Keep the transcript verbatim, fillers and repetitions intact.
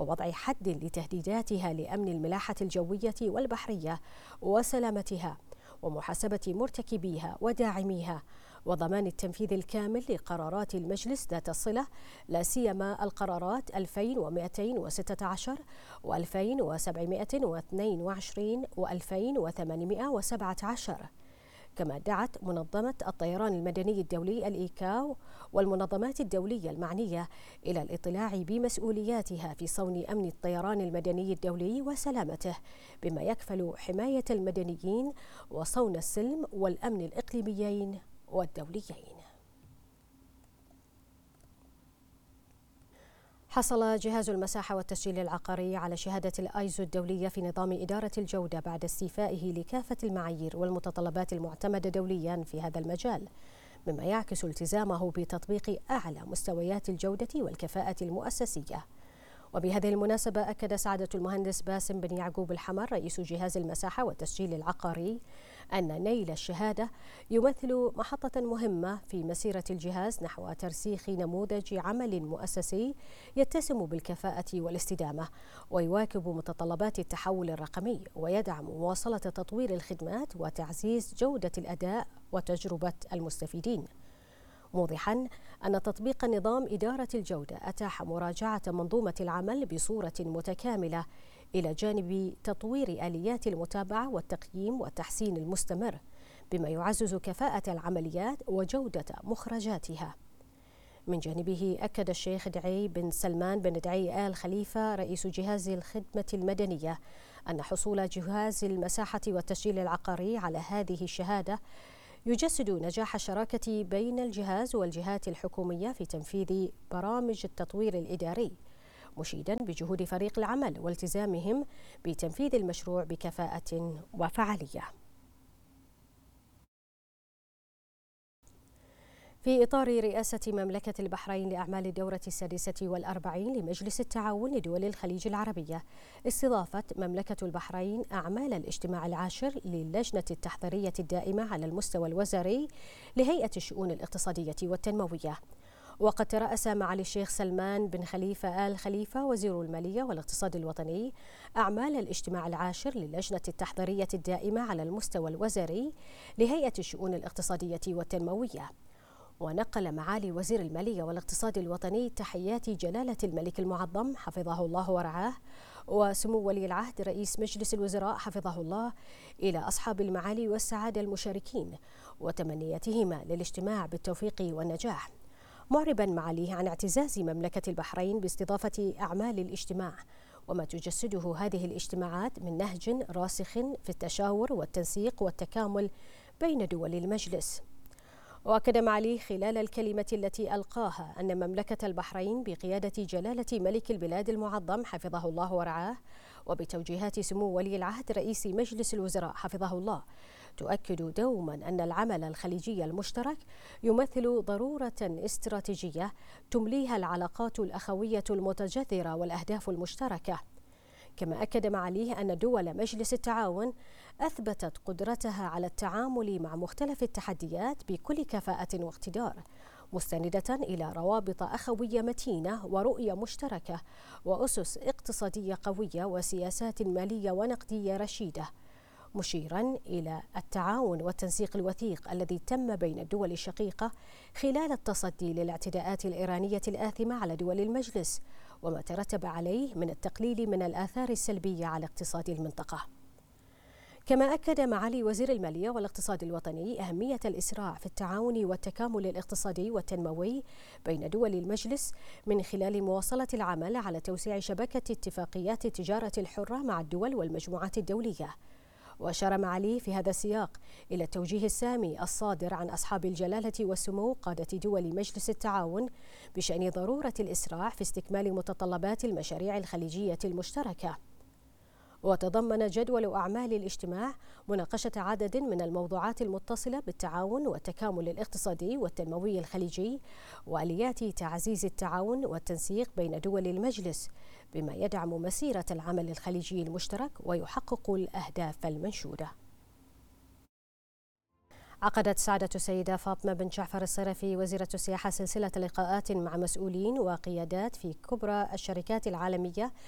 ووضع حد لتهديداتها لأمن الملاحة الجوية والبحرية وسلامتها، ومحاسبة مرتكبيها وداعميها، وضمان التنفيذ الكامل لقرارات المجلس ذات الصلة، لا سيما القرارات ألفين ومئتين وستة عشر وألفين وسبعمئة واثنين وعشرين وألفين وثمانمئة وسبعة عشر. كما دعت منظمة الطيران المدني الدولي الإيكاو والمنظمات الدولية المعنية إلى الاطلاع بمسؤولياتها في صون أمن الطيران المدني الدولي وسلامته، بما يكفل حماية المدنيين وصون السلم والأمن الإقليميين والدوليين. حصل جهاز المساحة والتسجيل العقاري على شهادة الآيزو الدولية في نظام إدارة الجودة بعد استيفائه لكافة المعايير والمتطلبات المعتمدة دوليا في هذا المجال، مما يعكس التزامه بتطبيق أعلى مستويات الجودة والكفاءة المؤسسية. وبهذه المناسبة أكد سعادة المهندس باسم بن يعقوب الحمر رئيس جهاز المساحة والتسجيل العقاري أن نيل الشهادة يمثل محطة مهمة في مسيرة الجهاز نحو ترسيخ نموذج عمل مؤسسي يتسم بالكفاءة والاستدامة، ويواكب متطلبات التحول الرقمي، ويدعم مواصلة تطوير الخدمات وتعزيز جودة الأداء وتجربة المستفيدين، موضحا أن تطبيق نظام إدارة الجودة أتاح مراجعة منظومة العمل بصورة متكاملة، إلى جانب تطوير آليات المتابعة والتقييم والتحسين المستمر، بما يعزز كفاءة العمليات وجودة مخرجاتها. من جانبه أكد الشيخ دعي بن سلمان بن دعي آل خليفة رئيس جهاز الخدمة المدنية أن حصول جهاز المساحة والتسجيل العقاري على هذه الشهادة يجسد نجاح الشراكة بين الجهاز والجهات الحكومية في تنفيذ برامج التطوير الإداري، مشيدا بجهود فريق العمل والتزامهم بتنفيذ المشروع بكفاءة وفعالية. في إطار رئاسة مملكة البحرين لأعمال الدورة السادسة والأربعين لمجلس التعاون لدول الخليج العربية، استضافت مملكة البحرين أعمال الاجتماع العاشر للجنة التحضيرية الدائمة على المستوى الوزاري لهيئة الشؤون الاقتصادية والتنموية. وقد ترأس معالي الشيخ سلمان بن خليفة آل خليفة وزير المالية والاقتصاد الوطني أعمال الاجتماع العاشر للجنة التحضيرية الدائمة على المستوى الوزاري لهيئة الشؤون الاقتصادية والتنموية. ونقل معالي وزير المالية والاقتصاد الوطني تحيات جلالة الملك المعظم حفظه الله ورعاه وسمو ولي العهد رئيس مجلس الوزراء حفظه الله إلى أصحاب المعالي والسعادة المشاركين، وتمنياتهما للاجتماع بالتوفيق والنجاح، معربا معاليه عن اعتزاز مملكة البحرين باستضافة أعمال الاجتماع، وما تجسده هذه الاجتماعات من نهج راسخ في التشاور والتنسيق والتكامل بين دول المجلس. وأكد معاليه خلال الكلمة التي ألقاها أن مملكة البحرين بقيادة جلالة ملك البلاد المعظم حفظه الله ورعاه وبتوجيهات سمو ولي العهد رئيس مجلس الوزراء حفظه الله تؤكد دوما أن العمل الخليجي المشترك يمثل ضرورة استراتيجية تمليها العلاقات الأخوية المتجذرة والأهداف المشتركة. كما أكد معاليه أن دول مجلس التعاون أثبتت قدرتها على التعامل مع مختلف التحديات بكل كفاءة واقتدار، مستندة إلى روابط أخوية متينة ورؤية مشتركة وأسس اقتصادية قوية وسياسات مالية ونقدية رشيدة، مشيرا إلى التعاون والتنسيق الوثيق الذي تم بين الدول الشقيقة خلال التصدي للاعتداءات الإيرانية الآثمة على دول المجلس، وما ترتب عليه من التقليل من الآثار السلبية على اقتصاد المنطقة. كما أكد معالي وزير المالية والاقتصاد الوطني أهمية الإسراع في التعاون والتكامل الاقتصادي والتنموي بين دول المجلس من خلال مواصلة العمل على توسيع شبكة اتفاقيات التجارة الحرة مع الدول والمجموعات الدولية. وأشار معاليه في هذا السياق إلى التوجيه السامي الصادر عن أصحاب الجلالة والسمو قادة دول مجلس التعاون بشأن ضرورة الإسراع في استكمال متطلبات المشاريع الخليجية المشتركة. وتضمن جدول أعمال الاجتماع مناقشة عدد من الموضوعات المتصلة بالتعاون والتكامل الاقتصادي والتنموي الخليجي وآليات تعزيز التعاون والتنسيق بين دول المجلس، بما يدعم مسيرة العمل الخليجي المشترك ويحقق الأهداف المنشودة. عقدت سعادة السيدة فاطمة بن جعفر الصرفي وزيرة السياحة سلسلة لقاءات مع مسؤولين وقيادات في كبرى الشركات العالمية